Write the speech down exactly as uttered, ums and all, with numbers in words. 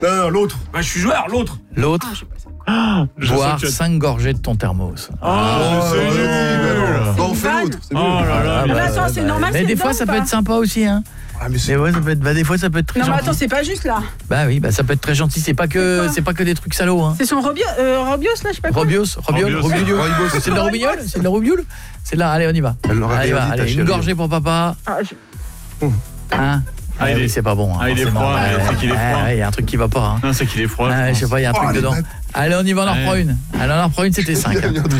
Non, non, l'autre. Bah, je suis joueur, l'autre. L'autre, Ah, boire cinq gorgées de ton thermos. Oh, c'est ouais, nul. ouais, Bon, on une fait vanne. l'autre, c'est Oh mieux. là là. Mais bah, attends, c'est normal, Mais c'est des dedans fois, ou ça pas peut être sympa aussi, hein. Ah, mais Mais c'est... ouais, ça peut être, bah, des fois, ça peut être très Non, mais gentil. attends, c'est pas juste là. Bah oui, bah ça peut être très gentil. C'est pas que, C'est quoi c'est pas que des trucs salauds, hein. C'est son Robio, euh, Robios là, je sais pas quoi. Robios, Robiol, Robios. Robiol. Robios. C'est de la Robignol, c'est de la Robiol. C'est là, allez, on y va. Elle l'aurait Allez, bien va, dit, ta allez, une chérie. gorgée pour papa. Ah, je- Hein Ah, il oui, est- c'est pas bon. hein, ah, il est forcément. froid, Ouais, ouais, c'est qu'il est ouais, froid. ouais, il y a un truc qui va pas. Hein. Non, c'est qu'il est froid. Ouais, je sais pas, il y a un Oh, truc les dedans. bêtes. Allez, on y va, on en Ouais. reprend une. Allez, on en reprend une, c'était cinq.